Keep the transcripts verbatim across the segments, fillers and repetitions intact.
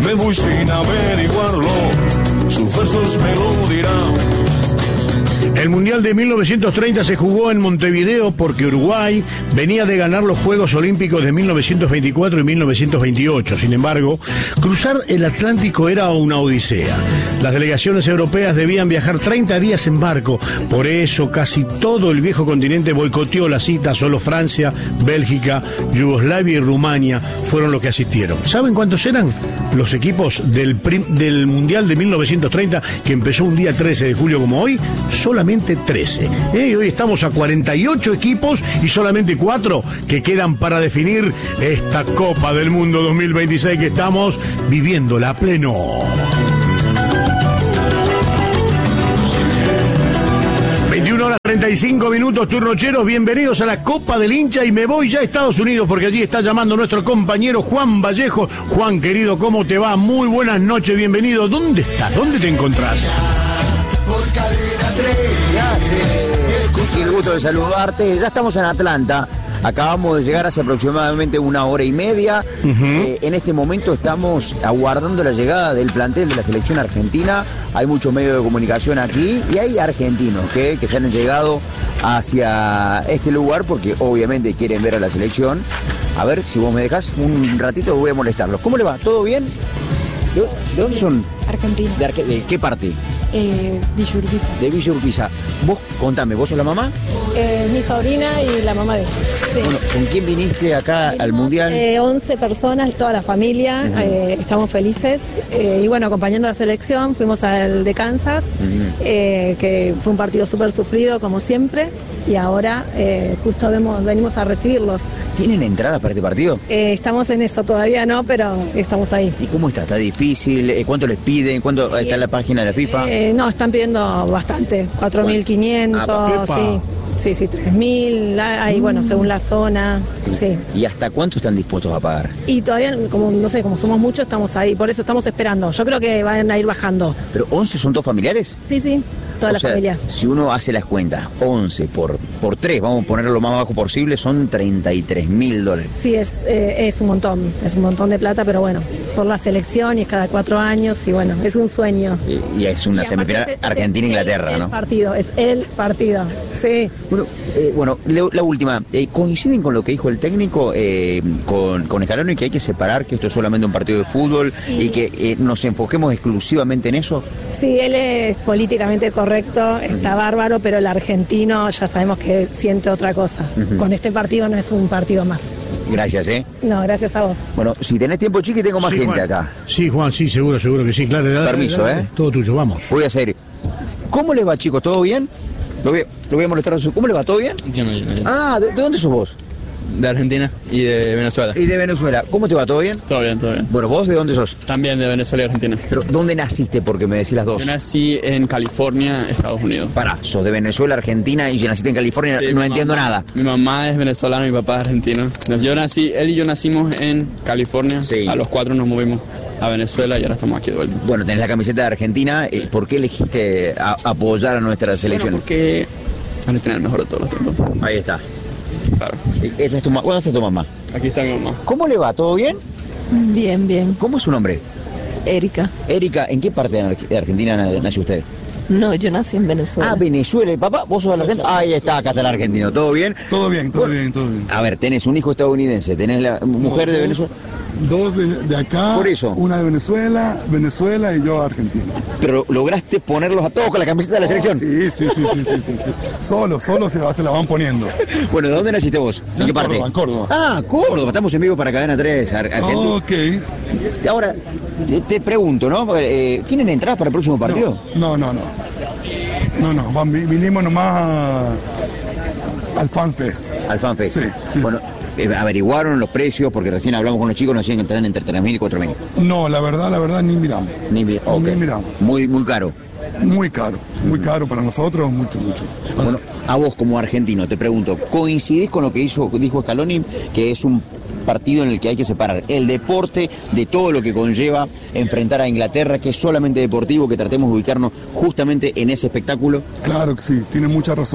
me voy sin averiguarlo, sus versos me lo dirán. El Mundial de mil novecientos treinta se jugó en Montevideo porque Uruguay venía de ganar los Juegos Olímpicos de mil novecientos veinticuatro y mil novecientos veintiocho. Sin embargo, cruzar el Atlántico era una odisea. Las delegaciones europeas debían viajar treinta días en barco. Por eso casi todo el viejo continente boicoteó la cita. Solo Francia, Bélgica, Yugoslavia y Rumania fueron los que asistieron. ¿Saben cuántos eran los equipos del, prim- del Mundial de mil novecientos treinta, que empezó un día trece de julio como hoy? Solamente trece. ¿eh? Hoy estamos a cuarenta y ocho equipos y solamente cuatro que quedan para definir esta Copa del Mundo dos mil veintiséis que estamos viviéndola a pleno. veintiuna horas treinta y cinco minutos, turnocheros, bienvenidos a la Copa del Hincha y me voy ya a Estados Unidos porque allí está llamando nuestro compañero Juan Vallejo. Juan, querido, ¿cómo te va? Muy buenas noches, bienvenido. ¿Dónde estás? ¿Dónde te encontrás? Cuchi, el gusto de saludarte. Ya estamos en Atlanta. Acabamos de llegar hace aproximadamente una hora y media. Uh-huh. Eh, en este momento estamos aguardando la llegada del plantel de la selección argentina. Hay muchos medios de comunicación aquí y hay argentinos que, que se han llegado hacia este lugar porque obviamente quieren ver a la selección. A ver, si vos me dejás un ratito voy a molestarlos. ¿Cómo le va? ¿Todo bien? ¿De, de dónde son? Argentina. ¿De, Arge- de qué parte? Eh, Villa Urquiza. De Villa Urquiza. Vos, contame, ¿vos sos la mamá? Eh, mi sobrina y la mamá de ella. Sí. Bueno, ¿con quién viniste acá Vinimos, al Mundial? Eh, once personas, toda la familia, uh-huh. eh, estamos felices. Eh, y bueno, acompañando a la selección, fuimos al de Kansas, uh-huh. eh, que fue un partido súper sufrido, como siempre. Y ahora eh, justo vemos, venimos a recibirlos. ¿Tienen entradas para este partido? Eh, estamos en eso, todavía no, pero estamos ahí. ¿Y cómo está? ¿Está difícil? ¿Cuánto les piden? ¿Cuánto está en la página de la FIFA? Eh, no, están pidiendo bastante, cuatro mil quinientos, ah, sí. Sí, sí, tres mil, hay, bueno, según la zona, sí. ¿Y hasta cuánto están dispuestos a pagar? Y todavía, como no sé, como somos muchos, estamos ahí, por eso estamos esperando. Yo creo que van a ir bajando. ¿Pero once son todos familiares? Sí, sí, toda o la sea, familia. Si uno hace las cuentas, once por, por tres, vamos a ponerlo lo más bajo posible, son treinta y tres mil dólares. Sí, es, eh, es un montón, es un montón de plata, pero bueno, por la selección y es cada cuatro años y bueno, es un sueño. Y, y es una y semifinal es, Argentina-Inglaterra, el, ¿no? El partido, es el partido, sí. Bueno, eh, bueno la, la última, eh, ¿coinciden con lo que dijo el técnico, eh, con, con Scaloni, que hay que separar, que esto es solamente un partido de fútbol sí. y que eh, nos enfoquemos exclusivamente en eso? Sí, él es políticamente correcto, está uh-huh. bárbaro, pero el argentino ya sabemos que siente otra cosa. Uh-huh. Con este partido no es un partido más. Gracias, ¿eh? No, gracias a vos. Bueno, si tenés tiempo, Chiqui, tengo más sí, gente Juan. acá. Sí, Juan, sí, seguro, seguro que sí. Claro, dale, permiso, dale, dale, ¿eh? Todo tuyo, vamos. Voy a hacer... ¿Cómo les va, chicos? ¿Todo bien? Lo voy, lo voy a molestar a su... ¿Cómo les va? ¿Todo bien? Yo no, yo no, yo no. Ah, ¿de, ¿de dónde sos vos? De Argentina y de Venezuela. Y de Venezuela. ¿Cómo te va? ¿Todo bien? Todo bien, todo bien. Bueno, ¿vos de dónde sos? También de Venezuela y Argentina. Pero ¿dónde naciste? Porque me decís las dos. Yo nací en California, Estados Unidos. Pará, sos de Venezuela, Argentina y naciste en California, sí, no entiendo mamá, nada. Mi mamá es venezolana, mi papá es argentino. Yo nací, él y yo nacimos en California. Sí. A los cuatro nos movimos a Venezuela y ahora estamos aquí de vuelta. Bueno, tenés la camiseta de Argentina. Eh, ¿Por qué elegiste a, apoyar a nuestra selección? Bueno, porque Argentina es el mejor de todos los tiempos. Ahí está. Claro. Esa es tu ma- ¿Dónde está tu mamá? Aquí está mi mamá. ¿Cómo le va? ¿Todo bien? Bien, bien. ¿Cómo es su nombre? Erika. Erika, ¿en qué parte de Ar- de Argentina nació usted? No, yo nací en Venezuela. Ah, Venezuela, papá, vos sos de la Argentina. Ahí está, acá está el argentino, ¿todo bien? Todo bien, todo Bueno, bien, todo bien. A ver, tenés un hijo estadounidense, tenés la mujer No, de dos, Venezuela. Dos de, de acá, Por eso. una de Venezuela, Venezuela y yo Argentina. Pero lograste ponerlos a todos con la camiseta de la selección. Sí, sí, sí, sí, sí, sí, sí. Solo, solo se, se la van poniendo. Bueno, ¿de dónde naciste vos? ¿En qué parte? Córdoba, en Córdoba. Ah, Córdoba, estamos en vivo para Cadena tres, Ar- Argentina. Ok. Y ahora, te, te pregunto, ¿no? Eh, ¿Tienen entradas para el próximo partido? No, no, no. No, no, van- vinimos nomás a- al FanFest. Al FanFest. Sí, sí, Bueno, eh, averiguaron los precios, porque recién hablamos con los chicos, nos decían que entraban entre tres mil y cuatro mil. No, la verdad, la verdad, ni miramos. Ni, mi- ok. Ni miramos. Muy, muy caro. Muy caro, muy caro para nosotros, mucho, mucho. Bueno, a vos como argentino te pregunto, ¿coincidís con lo que hizo, dijo Scaloni, que es un partido en el que hay que separar el deporte de todo lo que conlleva enfrentar a Inglaterra, que es solamente deportivo, que tratemos de ubicarnos justamente en ese espectáculo? Claro que sí, tiene mucha razón.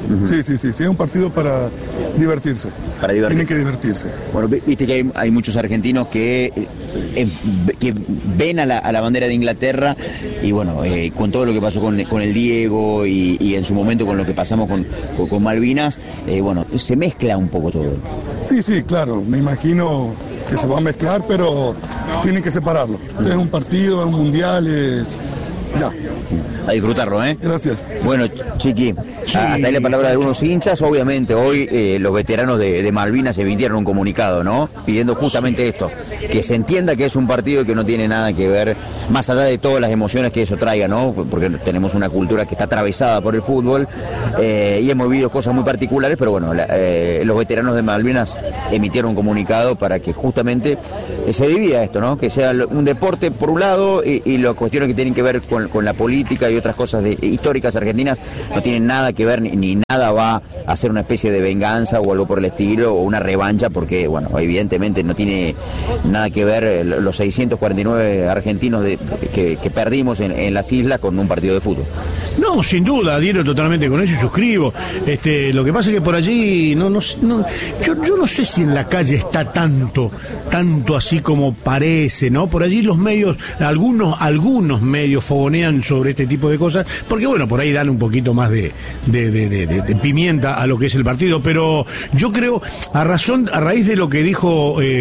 Uh-huh. Sí, sí, sí, sí, es un partido para divertirse. Para divertirse. Tienen que divertirse. Bueno, viste que hay, hay muchos argentinos que, eh, que ven a la, a la bandera de Inglaterra y bueno, eh, con todo lo que pasó con, con el Diego y, y en su momento con lo que pasamos con, con, con Malvinas, eh, bueno, se mezcla un poco todo. Sí, sí, claro, me imagino que se va a mezclar, pero tienen que separarlo. Uh-huh. Es un partido, es un mundial, es... ya. A disfrutarlo, ¿eh? Gracias. Bueno, Chiqui, sí. hasta ahí la palabra de algunos hinchas. Obviamente hoy eh, los veteranos de, de Malvinas emitieron un comunicado, ¿no? Pidiendo justamente esto, que se entienda que es un partido que no tiene nada que ver, más allá de todas las emociones que eso traiga, ¿no? Porque tenemos una cultura que está atravesada por el fútbol eh, y hemos vivido cosas muy particulares, pero bueno, la, eh, los veteranos de Malvinas emitieron un comunicado para que justamente eh, se divida esto, ¿no? Que sea un deporte por un lado y, y las cuestiones que tienen que ver con, con la política y otras cosas de, históricas argentinas no tienen nada que ver ni, ni nada va a ser una especie de venganza o algo por el estilo o una revancha porque, bueno, evidentemente no tiene nada que ver los seiscientos cuarenta y nueve argentinos de, que, que perdimos en, en las islas con un partido de fútbol. No, sin duda, adhiero totalmente con eso y suscribo. Este, lo que pasa es que por allí, no, no, no, yo, yo no sé si en la calle está tanto, tanto así como parece, ¿no? Por allí los medios, algunos, algunos medios fogonean sobre este tipo de cosas, porque bueno, por ahí dan un poquito más de, de, de, de, de pimienta a lo que es el partido, pero yo creo, a razón, a raíz de lo que dijo eh,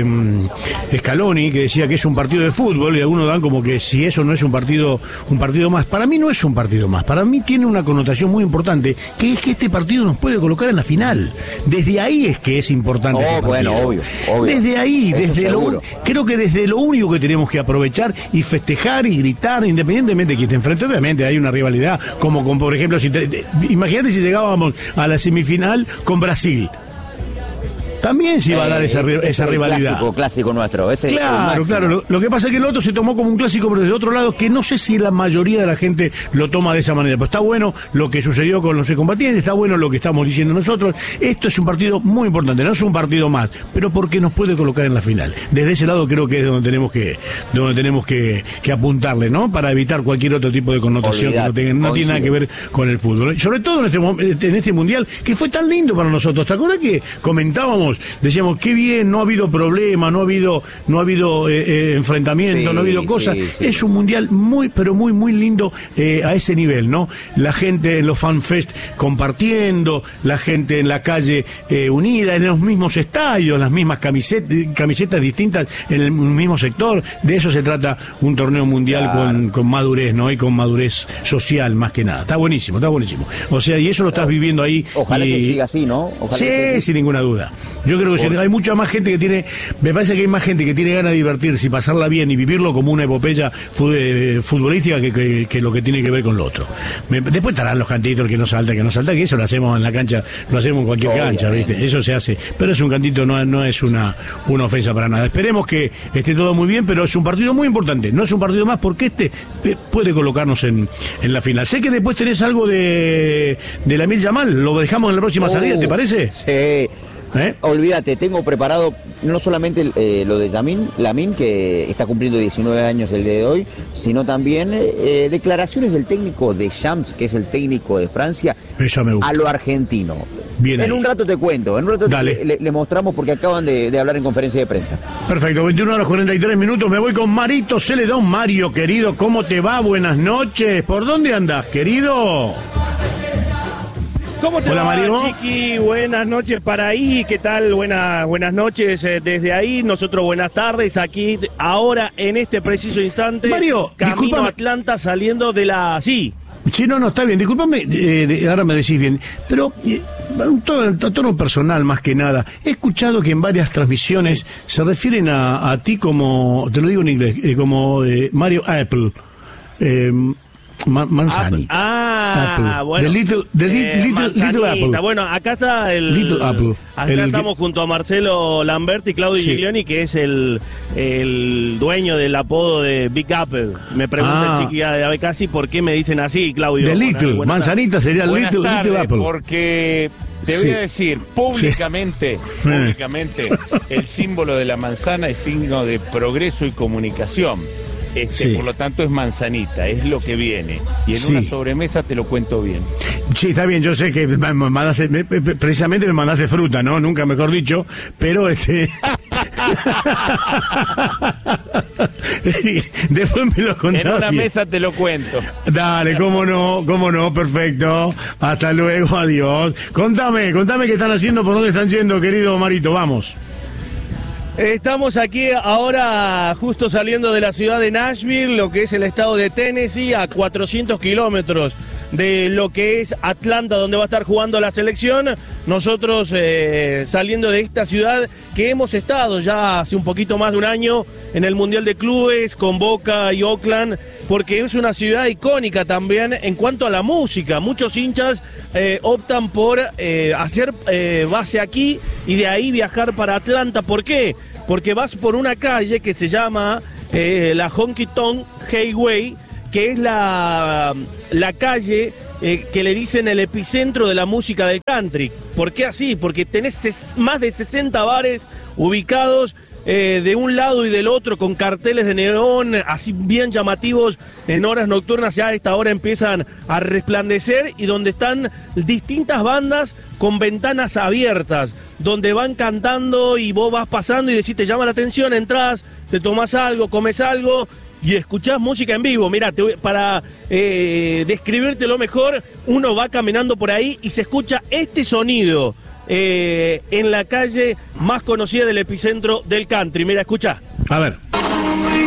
Scaloni, que decía que es un partido de fútbol, y algunos dan como que si eso no es un partido, un partido más, para mí no es un partido más, para mí tiene una connotación muy importante, que es que este partido nos puede colocar en la final, desde ahí es que es importante. Oh, este bueno, obvio, obvio. Desde ahí, eso desde lo, creo que desde lo único que tenemos que aprovechar y festejar y gritar, independientemente de quién esté enfrente, obviamente hay una rivalidad, como con, por ejemplo, si te, te, imagínate si llegábamos a la semifinal con Brasil. También se iba a dar esa, eh, esa rivalidad. Clásico, clásico nuestro. Ese claro, claro. Lo, lo que pasa es que el otro se tomó como un clásico, pero desde otro lado, que no sé si la mayoría de la gente lo toma de esa manera. Pero está bueno lo que sucedió con los combatientes, está bueno lo que estamos diciendo nosotros. Esto es un partido muy importante, no es un partido más, pero porque nos puede colocar en la final. Desde ese lado creo que es donde tenemos que, donde tenemos que, que apuntarle, ¿no? Para evitar cualquier otro tipo de connotación Olvidate, que no, tenga, no tiene nada que ver con el fútbol. Sobre todo en este, en este mundial, que fue tan lindo para nosotros. ¿Te acuerdas que comentábamos? Decíamos, qué bien, no ha habido problema, no ha habido, no ha habido eh, eh, enfrentamiento, sí, no ha habido cosas. Sí, sí. Es un mundial muy, pero muy, muy lindo eh, a ese nivel, ¿no? La gente en los fanfest compartiendo, la gente en la calle eh, unida, en los mismos estadios, las mismas camisetas, camisetas distintas en el mismo sector. De eso se trata un torneo mundial claro. con, con madurez, ¿no? Y con madurez social, más que nada. Está buenísimo, está buenísimo. O sea, y eso lo estás viviendo ahí. Ojalá y... que siga así, ¿no? Ojalá sí, que sin ninguna duda. Yo creo que hay mucha más gente que tiene, me parece que hay más gente que tiene ganas de divertirse y pasarla bien y vivirlo como una epopeya futbolística que, que, que lo que tiene que ver con lo otro. Me, después estarán los cantitos, el que no salta, el que no salta, que eso lo hacemos en la cancha, lo hacemos en cualquier Obviamente. cancha, ¿viste? Eso se hace, pero es un cantito, no, no es una, una ofensa para nada. Esperemos que esté todo muy bien, pero es un partido muy importante, no es un partido más porque este puede colocarnos en, en la final. Sé que después tenés algo de, de Lamine Yamal, lo dejamos en la próxima uh, salida, ¿te parece? Sí. ¿Eh? Olvídate, tengo preparado no solamente eh, lo de Lamine, Lamine, que está cumpliendo diecinueve años el día de hoy, sino también eh, declaraciones del técnico de Shams, que es el técnico de Francia, a lo argentino. Bien en ahí. Un rato te cuento, en un rato te, le, le mostramos porque acaban de, de hablar en conferencia de prensa. Perfecto, veintiuna horas cuarenta y tres minutos, me voy con Marito Celedón. Mario, querido, ¿cómo te va? Buenas noches. ¿Por dónde andas, querido? ¿Cómo te Hola, va, Mario? Chiqui? Buenas noches para ahí, ¿qué tal? Buenas, buenas noches eh, desde ahí, nosotros buenas tardes, aquí, ahora, en este preciso instante, Mario, camino discúlpame. a Atlanta saliendo de la... Sí. Sí, no, no, está bien, discúlpame, eh, ahora me decís bien, pero eh, todo, a tono personal más que nada, he escuchado que en varias transmisiones se refieren a, a ti como, te lo digo en inglés, eh, como eh, Mario Apple, eh, Ma manzanita. Ah, Apple. Bueno. The little, the eh, little, little Apple. Bueno, acá está el... Little Apple. Acá el, estamos junto a Marcelo Lamberti y Claudio sí. Giglioni, que es el, el dueño del apodo de Big Apple. Me pregunta ah. el Chiqui de casi por qué me dicen así, Claudio. The Little, buena, manzanita sería Buenas Little, tardes, little Apple. Porque te voy sí. a decir, públicamente, sí. públicamente, el símbolo de la manzana es signo de progreso y comunicación. este, Sí. por lo tanto es manzanita, es lo que viene. Y en Sí. una sobremesa te lo cuento bien. Sí, está bien, yo sé que me mandaste, me- me- precisamente me mandaste fruta, ¿no? Nunca mejor dicho, pero este... Después me lo contás En una bien. mesa te lo cuento. Dale, cómo no, cómo no, perfecto. Hasta luego, adiós. Contame, contame qué están haciendo, por dónde están yendo, querido Marito, vamos. Estamos aquí ahora justo saliendo de la ciudad de Nashville, lo que es el estado de Tennessee, a cuatrocientos kilómetros de lo que es Atlanta, donde va a estar jugando la selección. Nosotros eh, saliendo de esta ciudad que hemos estado ya hace un poquito más de un año en el Mundial de Clubes con Boca y Oakland, porque es una ciudad icónica también en cuanto a la música. Muchos hinchas eh, optan por eh, hacer eh, base aquí y de ahí viajar para Atlanta. ¿Por qué? Porque vas por una calle que se llama eh, la Honky Tonk Highway, que es la, la calle eh, que le dicen el epicentro de la música del country. ¿Por qué así? Porque tenés ses- más de sesenta bares ubicados eh, de un lado y del otro con carteles de neón así bien llamativos en horas nocturnas. Ya a esta hora empiezan a resplandecer y donde están distintas bandas con ventanas abiertas, donde van cantando y vos vas pasando y decís, te llama la atención, entras, te tomás algo, comes algo y escuchás música en vivo. Mirá, te voy- para eh, describírtelo mejor, uno va caminando por ahí y se escucha este sonido eh, en la calle más conocida del epicentro del country. Mira, escuchá. A ver.